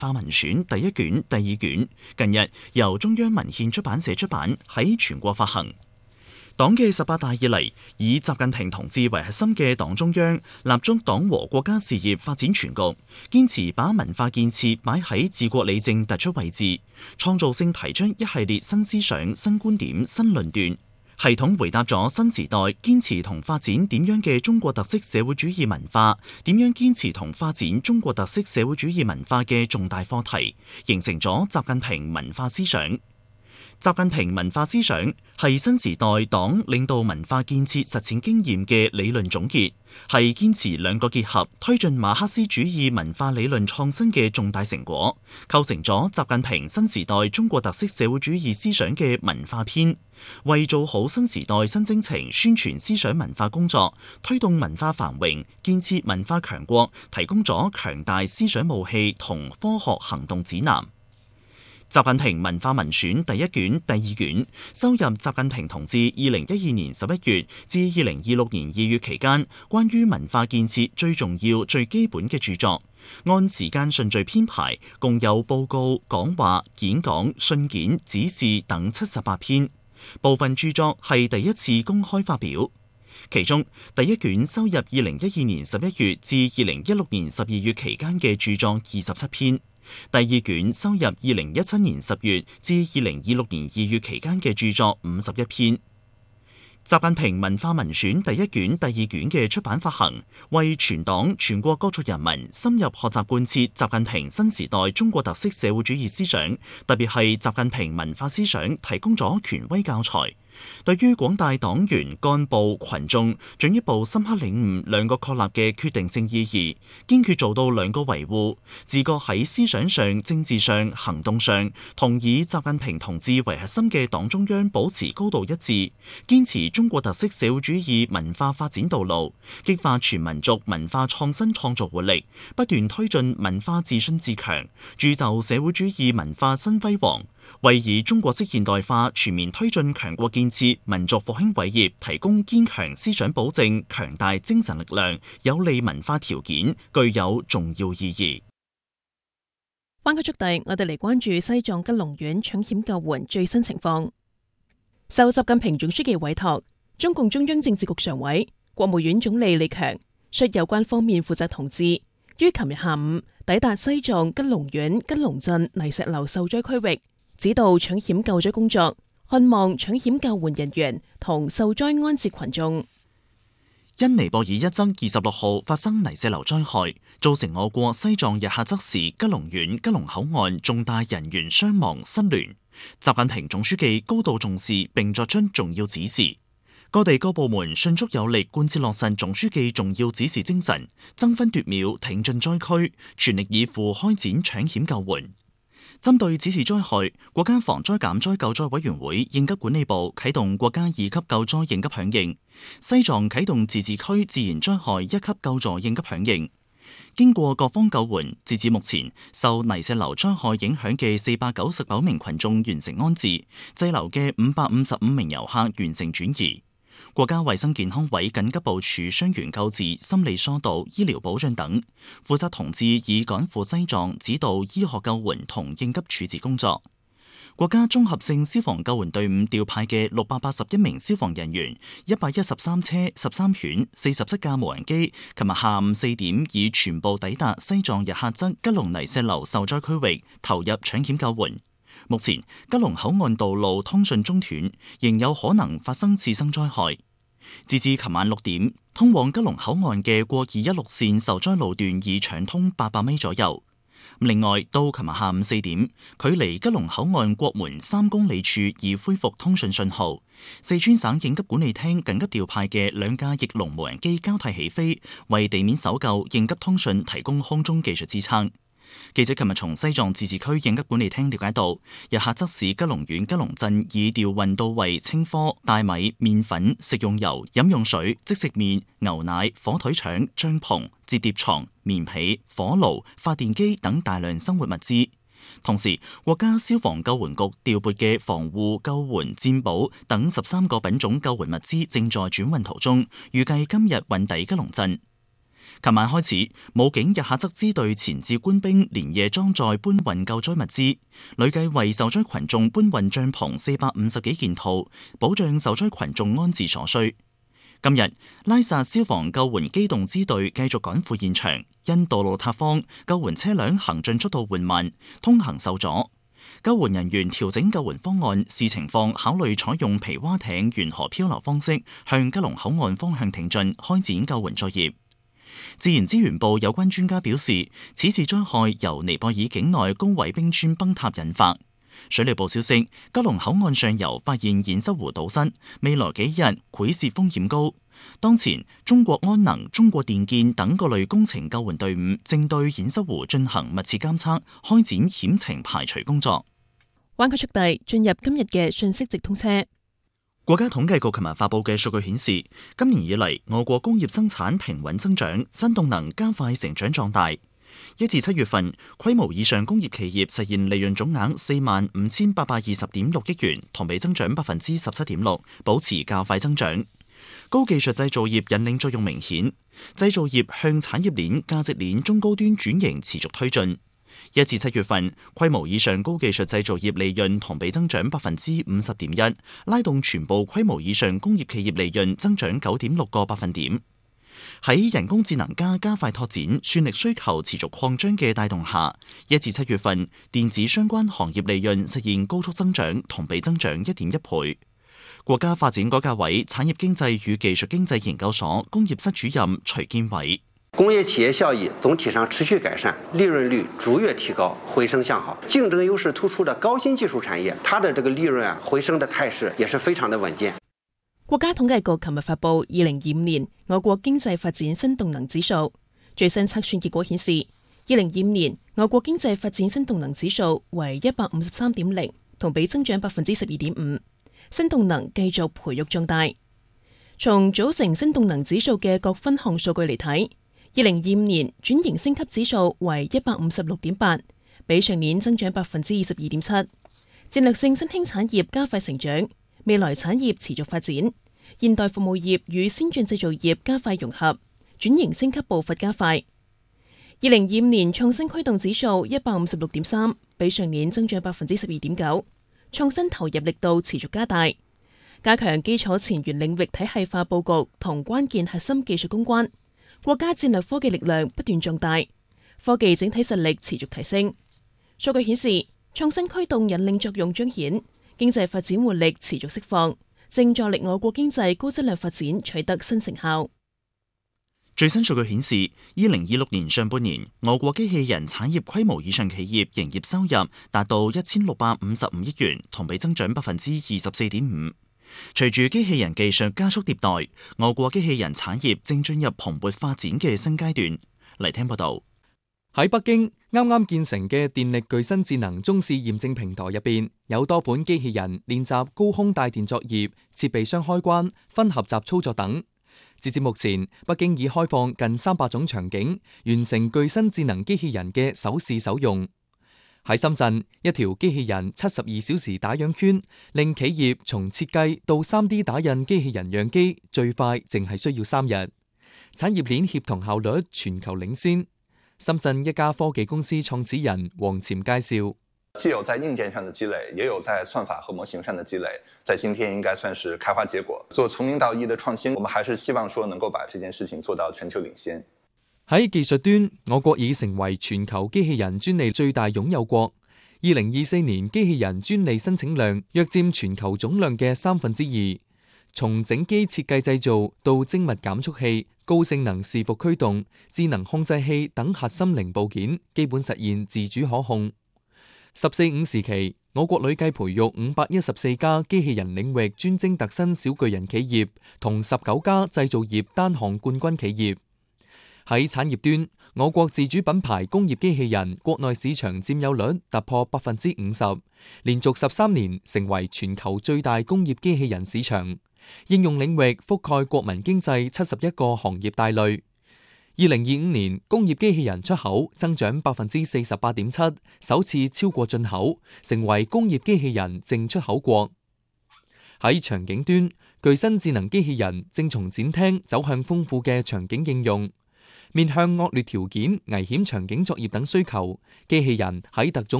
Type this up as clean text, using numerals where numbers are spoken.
化文選第一卷、第二卷，近日由中央文獻出版社出版，喺全國發行。黨嘅18大以嚟，以習近平同志為核心嘅黨中央，立足黨和國家事業發展全局，堅持把文化建設擺喺治國理政突出位置，創造性提出一系列新思想、新觀點、新論斷，系統回答咗新時代堅持同發展點樣嘅中國特色社會主義文化，點樣堅持同發展中國特色社會主義文化嘅重大課題，形成咗習近平文化思想。習近平文化思想係新時代黨領導文化建設實踐經驗嘅理論總結，係堅持兩個結合推進馬克思主義文化理論創新嘅重大成果，構成咗習近平新時代中國特色社會主義思想嘅文化篇，為做好新時代新征程宣傳思想文化工作，推動文化繁榮、建設文化強國，提供咗強大思想武器同科學行動指南。習近平文化文選第一卷、第二卷收入習近平同志2012年11月至2026年2月期間關於文化建設最重要、最基本嘅著作，按時間順序編排，共有報告、講話、演講、信件、指示等78篇。部分著作係第一次公開發表。其中第一卷收入2012年11月至2016年12月期間嘅著作27篇。第二卷收入2017年10月至2026年2月期間嘅著作51篇。習近平文化文選第一卷、第二卷嘅出版發行，為全黨全國各族人民深入學習貫徹習近平新時代中國特色社會主義思想，特別係習近平文化思想提供咗權威教材。對於廣大黨員幹部群眾進一步深刻領悟兩個確立嘅決定性意義，堅決做到兩個維護，自覺喺思想上、政治上、行動上同以習近平同志為核心嘅黨中央保持高度一致，堅持中國特色社會主義文化發展道路，激發全民族文化創新創造活力，不斷推進文化自信自強，鑄就社會主義文化新輝煌，為以中國式現代化全面推進強國建設、民族復興偉業提供堅強思想保證、強大精神力量、有利文化條件，具有重要意義。 灣區速遞，我哋嚟關注西藏吉隆縣搶險救援最新情況。受習近平總書記委託，中共中央政治局常委、國務院總理李強率有關方面負責同志，於琴日下午抵達西藏吉隆縣吉隆鎮泥石流受災區域，指導搶險救災工作，看望搶險救援人員同受災安置群眾。 因尼泊爾一則26號發生泥石流災害，造成我國西藏日喀則市吉隆縣吉隆口岸重大人員傷亡失聯。習近平總書記高度重視並作出重要指示，各地各部門迅速有力貫徹落實總書記重要指示精神，爭分奪秒挺進災區，全力以赴開展搶險救援。針對此次災害，國家防災減災救災委員會應急管理部啟動國家2級救災應急響應，西藏啟動自治區自然災害1級救助應急響應。經過各方救援，截至目前，受泥石流災害影響嘅499名群眾完成安置，滯留嘅555名遊客完成轉移。國家衛生健康委緊急部署傷員救治、心理疏導、醫療保障等，負責同志已趕赴西藏指導醫學救援同應急處置工作。國家綜合性消防救援隊伍調派嘅681名消防人員、113車、13犬、47架無人機，琴日下午4點已全部抵達西藏日喀則吉隆泥石流受災區域，投入搶險救援。目前吉隆口岸道路通訊中斷，仍有可能發生次生災害。截至琴晚6點，通往吉隆口岸嘅國216線受災路段已搶通800米左右。另外，到琴日下午4點，距離吉隆口岸國門3公里處已恢復通訊信號。四川省應急管理廳緊急調派嘅2架翼龍無人機交替起飛，為地面搜救、應急通訊提供空中技術支撐。記者琴日從西藏自治區應急管理廳了解到，日喀則市吉隆縣吉隆鎮已調運到位青稞、大米、麵粉、食用油、飲用水、即食麵、牛奶、火腿腸、帳篷、摺疊床、棉被、火爐、發電機等大量生活物資。同時，國家消防救援局調撥嘅防護、救援、佔保等13個品種救援物資正在轉運途中，預計今日運抵吉隆鎮。 琴晚開始，武警日喀則支隊前置官兵連夜裝載搬運救災物資，累計為受災群眾搬運帳篷450幾件套，保障受災群眾安置所需。今日，拉薩消防救援機動支隊繼續趕赴現場，因道路塌方，救援車輛行進速度緩慢，通行受阻。救援人員調整救援方案，視情況考慮採用皮划艇沿河漂流方式向吉隆口岸方向挺進，開展救援作業。自然資源部有關專家表示，此次災害由尼泊爾境內高位冰川崩塌引發。水利部消息，吉隆口岸上游發現堰塞湖堵塞，未來幾日潰洩風險高。當前，中國安能、中國電建等各類工程救援隊伍正對堰塞湖進行密切監測，開展險情排除工作。 灣區速遞進入今日嘅信息直通車。 國家統計局琴日發布嘅數據顯示，今年以嚟我國工業生產平穩增長，新動能加快成長壯大。1至7月份，規模以上工業企業實現利潤總額45820.6億元，同比增長17.6%，保持較快增長。高技術製造業引領作用明顯，製造業向產業鏈、價值鏈中高端轉型持續推進。1至7月份，規模以上高技術製造業利潤同比增長50.1%，拉動全部規模以上工業企業利潤增長9.6個百分點。喺人工智能加快拓展、算力需求持續擴張嘅帶動下，1至7月份電子相關行業利潤實現高速增長，同比增長1.1倍。國家發展改革委產業經濟與技術經濟研究所工業室主任徐堅偉： 工業企業效益總體上持續改善，利潤率逐月提高，回升向好。競爭優勢突出的高新技術產業，它的這個利潤回升的態勢也是非常的穩健。 國家統計局琴日發布2025年我國經濟發展新動能指數，最新測算結果顯示，2025年我國經濟發展新動能指數為153.0，同比增長12.5%。新動能繼續培育壯大。從組成新動能指數嘅各分項數據嚟睇，2025年轉型升級指數為156.8，比上年增長22.7%。戰略性新興產業加快成長，未來產業持續發展，現代服務業與先進製造業加快融合，轉型升級步伐加快。2025年創新驅動指數156.3，比上年增長12.9%。創新投入力度持續加大，加強基礎前沿領域體系化佈局同關鍵核心技術攻關。國家戰略科技力量不斷壯大，科技整體實力持續提升。數據顯示，創新驅動引領作用彰顯，經濟發展活力持續釋放，正助力我國經濟高質量發展取得新成效。 最新數據顯示，2026年上半年，我國機器人產業規模以上企業營業收入達到1655億元，同比增長24.5%。隨住機器人技術加速迭代，我國機器人產業正進入蓬勃發展嘅新階段。嚟聽報道。 喺北京啱啱建成嘅電力具身智能中試驗證平台入邊，有多款機器人練習高空帶電作業、設備箱開關、分合集操作等。截至目前，北京已開放近300種場景，完成具身智能機器人嘅首試首用。喺深圳，一條機器人72小時打樣圈，令企業從設計到 3D 打印機器人樣機最快淨係需要3日，產業鏈協同效率全球領先。深圳一家科技公司創始人王潛介紹。 既有在硬件上的積累，也有在算法和模型上的積累，在今天應該算是開花結果。做從零到一的創新，我們還是希望說能夠把這件事情做到全球領先。 喺技術端，我國已成為全球機器人專利最大擁有國。2024年機器人專利申請量約佔全球總量嘅2/3。從整機設計製造到精密減速器、高性能伺服驅動、智能控制器等核心零部件，基本實現自主可控。14-5時期，我國累計培育514家機器人領域專精特新小巨人企業，同19家製造業單項冠軍企業。喺產業端，我國自主品牌工業機器人國內市場佔有率突破50%，連續13年成為全球最大工業機器人市場。應用領域覆蓋國民經濟71個行業大類。2025年工業機器人出口增長48.7%，首次超過進口，成為工業機器人淨出口國。喺場景端，具身智能機器人正從展廳走向豐富嘅場景應用。 面向惡劣條件、危險場景作業等需求，機器人喺特種